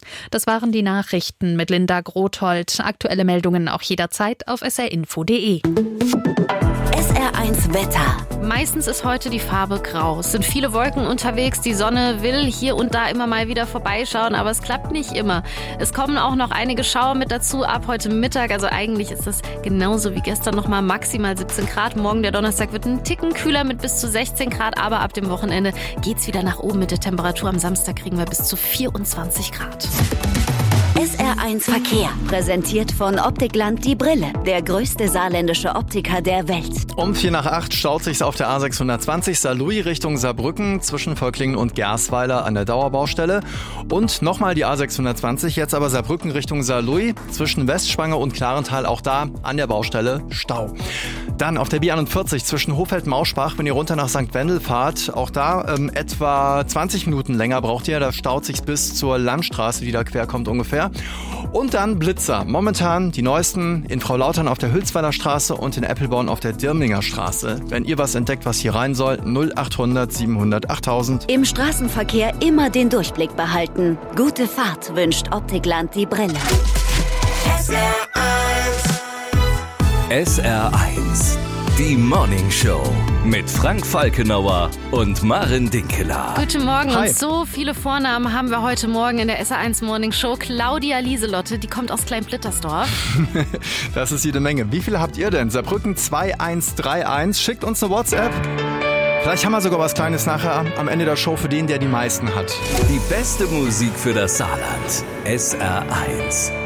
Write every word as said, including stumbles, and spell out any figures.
Das waren die Nachrichten mit Linda Grothold. Aktuelle Meldungen auch jederzeit auf s r info punkt d e. S R eins Wetter. Meistens ist heute die Farbe grau. Es sind viele Wolken unterwegs. Die Sonne will hier und da immer mal wieder vorbeischauen, aber es klappt nicht immer. Es kommen auch noch einige Schauer mit dazu ab heute Mittag. Also eigentlich ist es genauso wie gestern nochmal maximal siebzehn Grad. Morgen der Donnerstag wird ein Ticken kühler mit bis zu sechzehn Grad. Aber ab dem Wochenende geht's wieder nach oben mit der Temperatur. Am Samstag kriegen wir bis zu vierundzwanzig Grad. S R eins Verkehr, präsentiert von Optikland die Brille, der größte saarländische Optiker der Welt. Um vier nach acht staut sich's auf der A sechshundertzwanzig Saarlouis Richtung Saarbrücken zwischen Völklingen und Gersweiler an der Dauerbaustelle. Und nochmal die A sechshundertzwanzig, jetzt aber Saarbrücken Richtung Saarlouis zwischen Westspange und Klarental, auch da an der Baustelle Stau. Dann auf der B einundvierzig zwischen Hofeld-Mauschbach, wenn ihr runter nach Sankt Wendel fahrt, auch da ähm, etwa zwanzig Minuten länger braucht ihr. Da staut sich's bis zur Landstraße, die da quer kommt ungefähr. Und dann Blitzer. Momentan die neuesten in Frau Lautern auf der Hülsweiler Straße und in Eppelborn auf der Dirmlinger Straße. Wenn ihr was entdeckt, was hier rein soll, null achthundert siebenhundert achttausend. Im Straßenverkehr immer den Durchblick behalten. Gute Fahrt wünscht Optikland die Brille. S R eins. S R eins, die Morning Show mit Frank Falkenauer und Maren Dinkeler. Guten Morgen. Hi. Und so viele Vornamen haben wir heute Morgen in der S R eins Morning Show. Claudia Lieselotte, die kommt aus Kleinblittersdorf. Das ist jede Menge. Wie viele habt ihr denn? Saarbrücken zwei eins drei eins. Schickt uns eine WhatsApp. Vielleicht haben wir sogar was Kleines nachher am Ende der Show für den, der die meisten hat. Die beste Musik für das Saarland. S R eins.